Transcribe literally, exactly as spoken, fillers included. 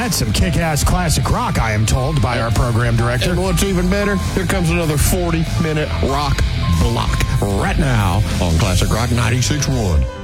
that's some kick-ass classic rock, I am told, by our program director. And what's even better, here comes another forty-minute rock block right now on Classic Rock ninety-six point one.